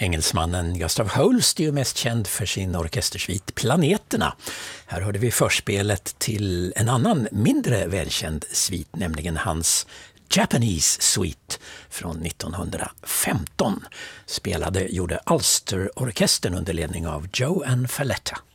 Engelsmannen Gustav Holst är ju mest känd för sin orkestersvit Planeterna. Här hörde vi förspelet till en annan mindre välkänd svit, nämligen hans Japanese Suite från 1915. Gjorde Ulster-orkestern under ledning av Joe Falletta.